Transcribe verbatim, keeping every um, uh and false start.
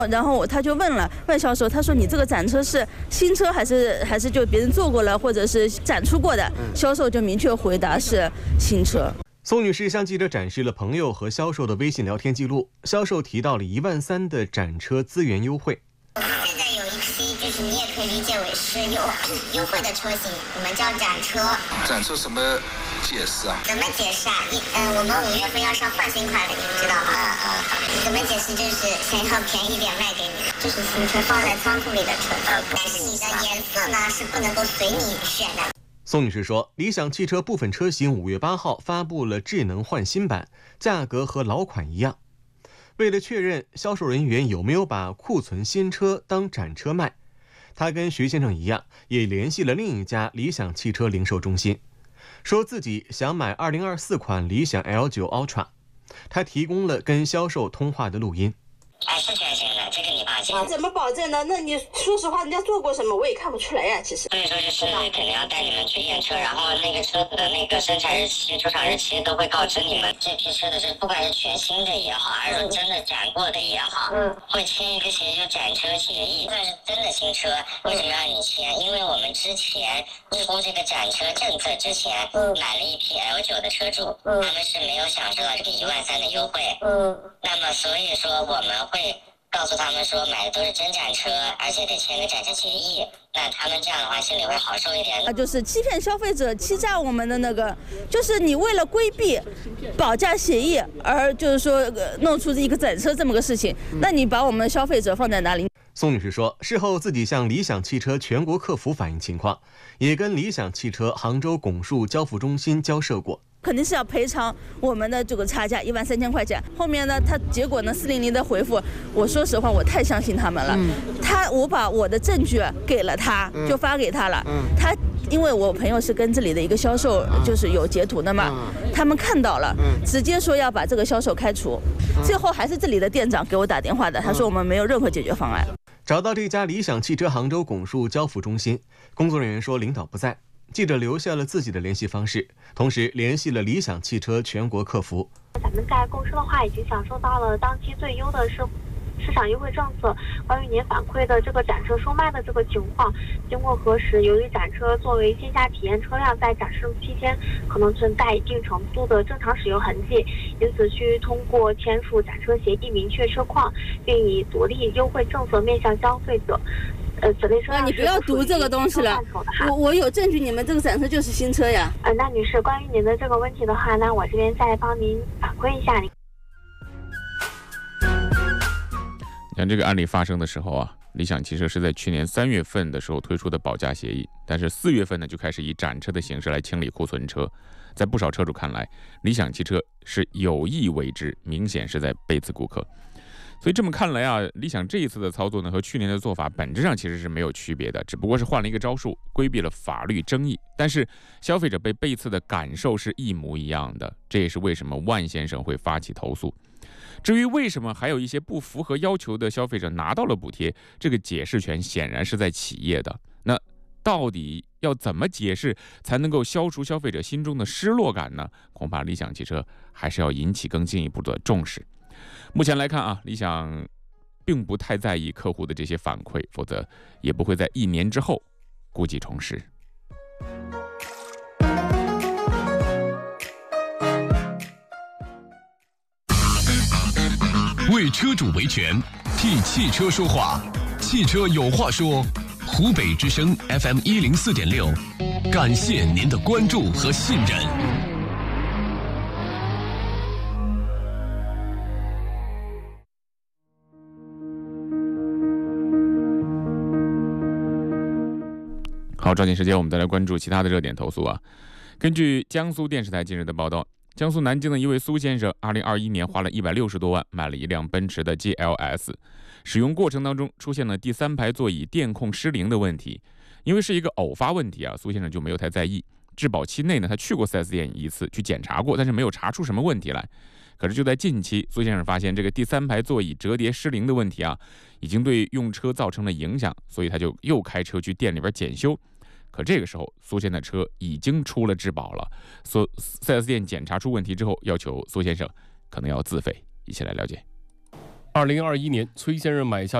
然后他就问了问销售，他说你这个展车是新车还是还是就别人做过了或者是展出过的？销售就明确回答是新车。 宋女士向记者展示了朋友和销售的微信聊天记录，销售提到了一万三的展车资源优惠。 现在有一批就是你也可以理解为是优优惠的车型，我们叫展车。 展车什么解释啊？ 怎么解释啊？一嗯，我们五月份要上换新款的，你们知道吗？啊啊，怎么解释？就是想要便宜点卖给你，这是新车放在仓库里的车，但是你的颜色呢是不能够随你选的。 宋女士说，理想汽车部分车型五月八号发布了智能换新版，价格和老款一样。为了确认销售人员有没有把库存新车当展车卖，他跟徐先生一样，也联系了另一家理想汽车零售中心，说自己想买二零二四款理想 L 九 Ultra， 他提供了跟销售通话的录音。 哎，是全新的，这个你放心。 怎么保证呢？那你说实话，人家做过什么我也看不出来呀、啊。其实， 所以说就是肯定要带你们去验车，然后那个车的那个生产日期、出厂日期都会告知你们。这批车的是不管是全新的也好，还是真的展过的也好，嗯，会签一个协议，就展车协议。但是真的新车为什么让你签？因为我们之前出这个展车政策之前，嗯，买了一批 L 九 的车主，嗯，他们是没有享受到这个一万三的优惠，嗯，那么所以说我们会告诉他们说买的都是真展车，而且得签个展车协议，那他们这样的话心里会好受一点。 啊，就是欺骗消费者、欺诈我们的那个，就是你为了规避保价协议而就是说、呃、弄出一个展车这么个事情，那你把我们消费者放在哪里？ 宋女士说，事后自己向理想汽车全国客服反映情况，也跟理想汽车杭州拱墅交付中心交涉过。 肯定是要赔偿我们的这个差价一万三千块钱。后面呢，他结果呢，四零零的回复，我说实话，我太相信他们了。嗯、他我把我的证据给了他，就发给他了。嗯、他因为我朋友是跟这里的一个销售，就是有截图的嘛，嗯、他们看到了，嗯、直接说要把这个销售开除。嗯、最后还是这里的店长给我打电话的，他说我们没有任何解决方案。 找到这家理想汽车杭州拱墅交付中心，工作人员说领导不在。记者留下了自己的联系方式，同时联系了理想汽车全国客服。 咱们在公司的话，已经享受到了当期最优的是市场优惠政策。关于您反馈的这个展车售卖的这个情况，经过核实，由于展车作为线下体验车辆，在展示期间可能存在一定程度的正常使用痕迹，因此需通过签署展车协议明确车况，并以独立优惠政策面向消费者。呃，此类车辆你不要读这个东西了，我我有证据，你们这个展车就是新车呀。 呃，那女士，关于您的这个问题的话，那我这边再帮您反馈一下。你像这个案例发生的时候啊，理想汽车是在去年三月份的时候推出的保价协议，但是四月份呢就开始以展车的形式来清理库存车。在不少车主看来，理想汽车是有意为之，明显是在背刺顾客。所以这么看来啊，理想这一次的操作呢，和去年的做法本质上其实是没有区别的，只不过是换了一个招数，规避了法律争议。但是消费者被背刺的感受是一模一样的，这也是为什么万先生会发起投诉。至于为什么还有一些不符合要求的消费者拿到了补贴，这个解释权显然是在企业的。那到底要怎么解释才能够消除消费者心中的失落感呢？恐怕理想汽车还是要引起更进一步的重视。目前来看啊，理想并不太在意客户的这些反馈，否则也不会在一年之后故技重施。 为车主维权，替汽车说话，汽车有话说。湖北之声 F M 一零四点六，感谢您的关注和信任。 好，抓紧时间，我们再来关注其他的热点投诉啊。根据江苏电视台近日的报道，江苏南京的一位苏先生，二零二一年花了一百六十多万买了一辆奔驰的 G L S， 使用过程当中出现了第三排座椅电控失灵的问题。因为是一个偶发问题啊，苏先生就没有太在意。质保期内呢，他去过 四 S 店一次去检查过，但是没有查出什么问题来。可是就在近期，苏先生发现这个第三排座椅折叠失灵的问题啊，已经对用车造成了影响，所以他就又开车去店里边检修。可这个时候，苏先生的车已经出了质保了。所 四 S 店检查出问题之后，要求苏先生可能要自费。一起来了解。 二零二一年，崔先生买下